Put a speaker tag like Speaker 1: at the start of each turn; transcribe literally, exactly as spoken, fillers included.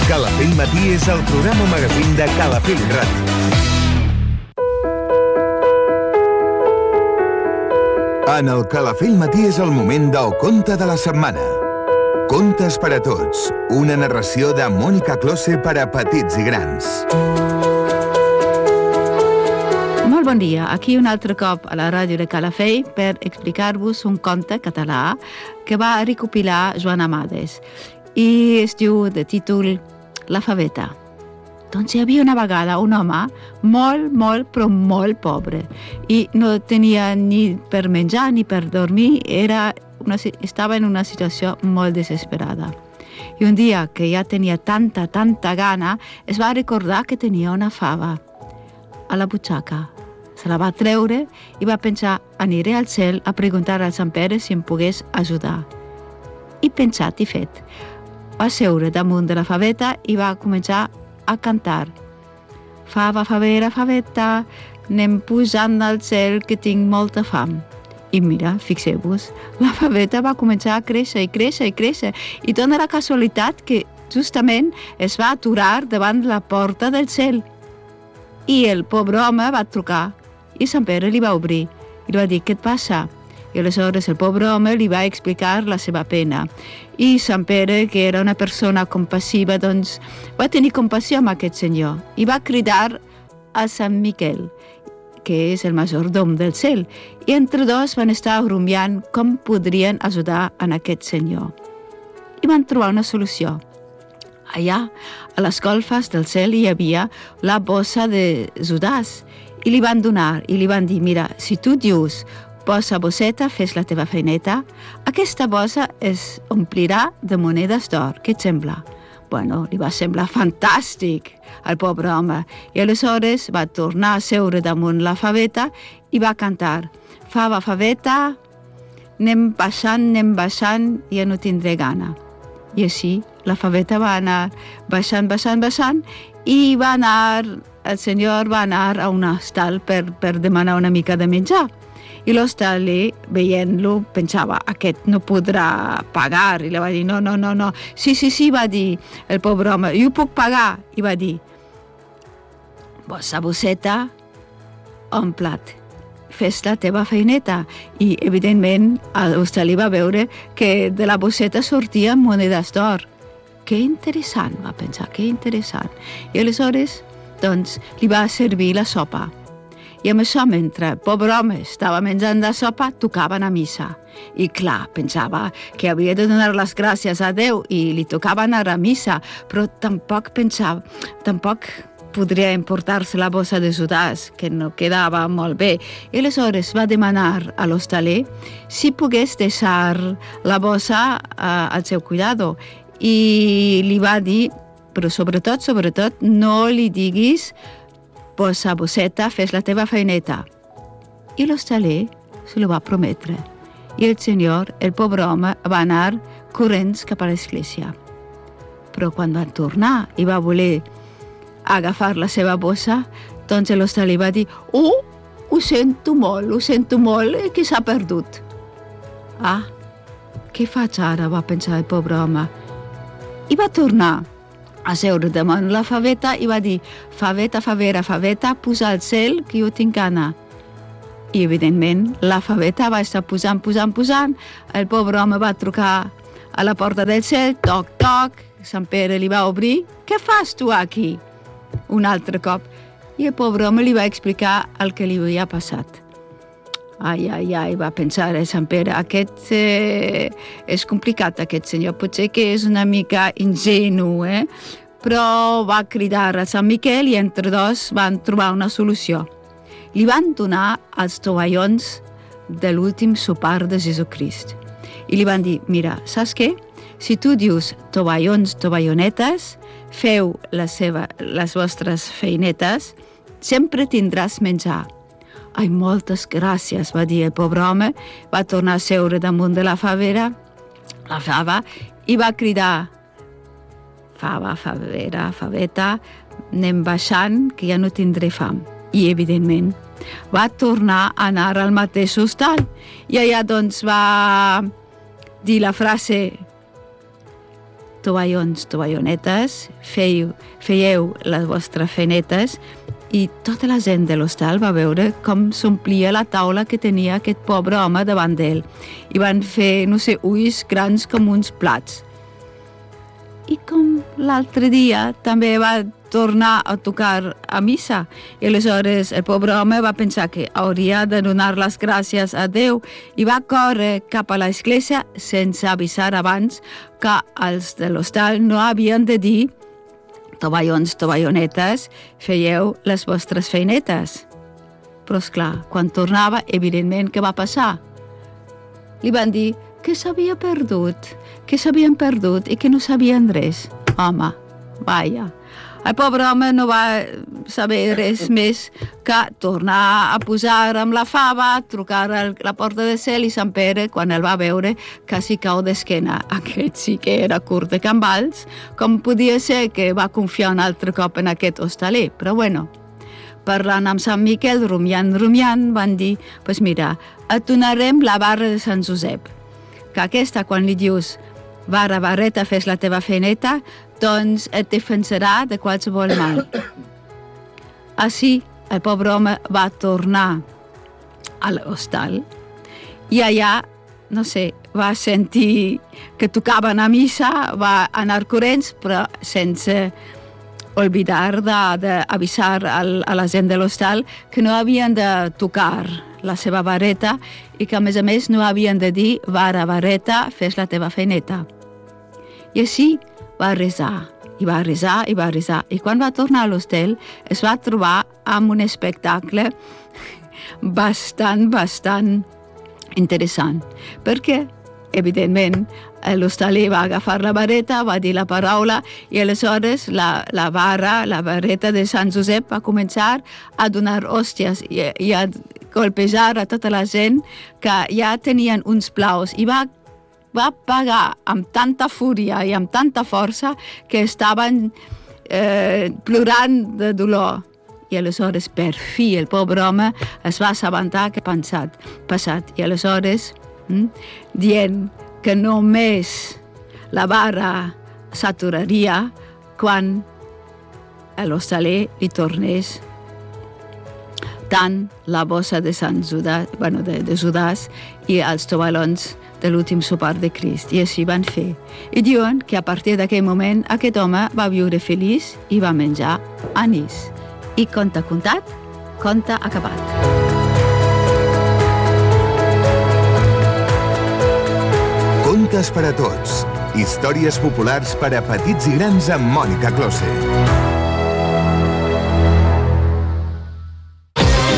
Speaker 1: Calafell Matí és el programa magazín de Calafell Ràdio. En el Calafell Matí és el moment del conte de la setmana. Contes per a tots, una narració de Mònica Close per a petits i grans.
Speaker 2: Molt bon dia, aquí un altre cop a la ràdio de Calafell per explicar-vos un conte català que va recopilar Joan Amades i es diu de títol La faveta. Doncs hi havia una vegada un home molt, molt, però molt pobre i no tenia ni per menjar ni per dormir, era una, estava en una situació molt desesperada. I un dia que ja tenia tanta, tanta gana, es va recordar que tenia una fava a la butxaca. Se la va treure i va pensar, aniré al cel a preguntar al Sant Pere si em pogués ajudar. I pensat i fet. Va seure damunt de la faveta i va començar a cantar. Fava, favera, faveta, anem pujant al cel que tinc molta fam. I mira, fixeu-vos, la faveta va començar a créixer i créixer i créixer i dona la casualitat que justament es va aturar davant la porta del cel. I el pobre home va trucar i Sant Pere li va obrir i li va dir, què et passa? I aleshores el pobre home li va explicar la seva pena. I Sant Pere, que era una persona compassiva, doncs va tenir compassió amb aquest senyor i va cridar a Sant Miquel, que és el majordom del cel, i entre dos van estar rumiant com podrien ajudar en aquest senyor. I van trobar una solució. Allà, a les golfes del cel, hi havia la bossa de Judas i li van donar i li van dir, mira, si tu dius bossa, bosseta, fes la teva feineta, aquesta bossa es omplirà de monedes d'or. Què et sembla? Bueno, li va semblar fantàstic al pobre home. I aleshores va tornar a seure damunt la faveta i va cantar. Fava, faveta, anem baixant, anem baixant, ja no tindré gana. I així la faveta va anar baixant, baixant, baixant i va anar, el senyor va anar a un hostal per, per demanar una mica de menjar. I l'hostaler, veient-lo, pensava, aquest no podrà pagar. I li va dir, no, no, no, no. Sí, sí, sí, va dir el pobre home, jo puc pagar. I va dir, bossa, bosseta, ompla't, fes la teva feineta. I, evidentment, l'hostaler va veure que de la bosseta sortien monedes d'or. Que interessant, va pensar, que interessant. I aleshores, doncs, li va servir la sopa. I amb això, mentre el pobre home estava menjant la sopa, tocaven a missa. I clar, pensava que havia de donar les gràcies a Déu i li tocava anar a missa, però tampoc pensava, tampoc podria emportar-se la bossa de Judas, que no quedava molt bé. I aleshores va demanar a l'hostaler si pogués deixar la bossa uh, al seu cuidado. I li va dir, però sobretot, sobretot, no li diguis bossa, bosseta, fes la teva feineta. I l'hostaler se lo va prometre. I el senyor, el pobre home, va anar corrents cap a l'església. Però quan va tornar i va voler agafar la seva bossa, doncs l'hostaler va dir, oh, ho sento molt, ho sento molt, que s'ha perdut. Ah, què faig ara? Va pensar el pobre home. I va tornar a seure damunt la faveta i va dir, faveta, favera, faveta, puja al cel que jo tinc gana. I evidentment la faveta va estar posant, posant, posant. El pobre home va trucar a la porta del cel, toc, toc, Sant Pere li va obrir. Què fas tu aquí? Un altre cop. I el pobre home li va explicar el que li havia passat. Ai, ai, ai, va pensar el Sant Pere, aquest eh, és complicat, aquest senyor, potser que és una mica ingenu, eh? Però va cridar a Sant Miquel i entre dos van trobar una solució. Li van donar els tovallons de l'últim sopar de Jesucrist. I li van dir, mira, saps què? Si tu dius tovallons, tovallonetes, feu la seva, les vostres feinetes, sempre tindràs menjar. Ai, moltes gràcies, va dir el pobre home, va tornar a seure damunt de la favera, la fava, i va cridar, fava, favera, faveta, anem baixant, que ja no tindré fam. I, evidentment, va tornar a anar al mateix hostal, i allà, doncs, va dir la frase, tovallons, tovallonetes, feieu, feieu les vostres feinetes i tota la gent de l'hostal va veure com s'omplia la taula que tenia aquest pobre home davant d'ell. I van fer, no sé, ulls grans com uns plats. I com l'altre dia també va tornar a tocar a missa. I aleshores el pobre home va pensar que hauria de donar les gràcies a Déu i va córrer cap a l'església sense avisar abans que els de l'hostal no havien de dir tovallons, tovallonetes, feieu les vostres feinetes. Però, esclar, quan tornava, evidentment, què va passar? Li van dir que s'havia perdut, que s'havien perdut i que no sabien res. Home, vaja. El pobre home no va saber res més que tornar a posar amb la fava, trucar a la porta de cel i Sant Pere, quan el va veure, quasi cau d'esquena. Aquest sí que era curt de cambals, com podia ser que va confiar un altre cop en aquest hostaler. Però bueno, parlant amb Sant Miquel, rumiant, rumiant, van dir, pues mira, et donarem la barra de Sant Josep, que aquesta, quan li dius barra, barreta, fes la teva feineta, doncs et defensarà de qualsevol mal. Així, el pobre home va tornar a l'hostal i allà, no sé, va sentir que tocaven a missa, va anar corrents, però sense oblidar d'avisar a la gent de l'hostal que no havien de tocar la seva vareta i que, a més a més, no havien de dir vara, vareta, fes la teva feineta. I així va resar, i va resar, i va resar. I quan va tornar a l'hostal es va trobar amb un espectacle bastant, bastant interessant. Perquè, evidentment, l'hostaler va agafar la vareta, va dir la paraula i aleshores la, la vara, la vareta de Sant Josep va començar a donar hòsties i, i a colpejar a tota la gent que ja tenien uns plaus i va, va pagar amb tanta fúria i amb tanta força que estaven eh, plorant de dolor. I aleshores, per fi, el pobre home es va assabentar que ha pensat, passat. I aleshores, hm, dient que només la vara s'aturaria quan l'hostaler li tornés tant la bossa de Sant Judas, bueno, de, de Judas i els tovallons de l'últim sopar de Crist. I així van fer. I diuen que a partir d'aquell moment aquest home va viure feliç i va menjar anís. I conte contat, conte acabat.
Speaker 1: Contes per a tots. Històries populars per a petits i grans amb Mònica Close.